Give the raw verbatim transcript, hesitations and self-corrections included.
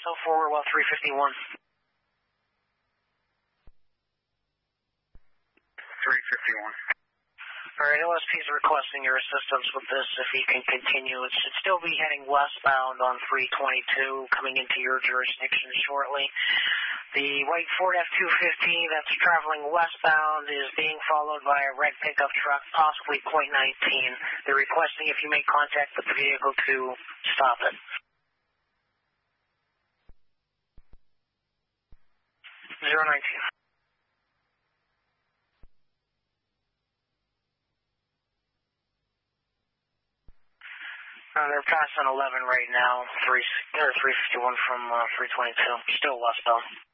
still forward well three fifty-one. three fifty-one. All right, L S P is requesting your assistance with this if he can continue. It should still be heading westbound on three twenty-two, coming into your jurisdiction shortly. The white Ford F two fifty that's traveling westbound is being followed by a red pickup truck, possibly point nineteen. They're requesting if you make contact with the vehicle to stop it. zero nineteen. Uh, they're passing eleven right now, three or three fifty-one from uh, three twenty-two. Still westbound.